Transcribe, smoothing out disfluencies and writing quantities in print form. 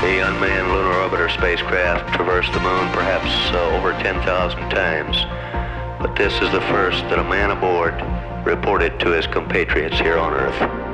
The unmanned lunar orbiter spacecraft traversed the moon perhaps over 10,000 times, but this is the first that a man aboard reported to his compatriots here on Earth.